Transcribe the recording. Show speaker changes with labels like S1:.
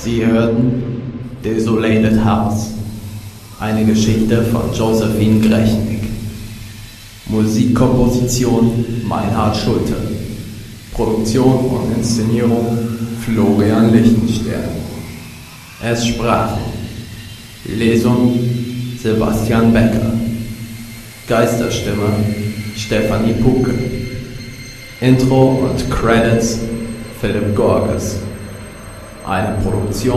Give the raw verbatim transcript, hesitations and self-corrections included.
S1: Sie hörten Desolated House, eine Geschichte von Josephine Grechnik. Musikkomposition Meinhard Schulte. Produktion und Inszenierung Florian Lichtenstern. Es sprachen Lesung Sebastian Becker, Geisterstimme Stefanie Puke, Intro und Credits Philipp Gorges. Eine Produktion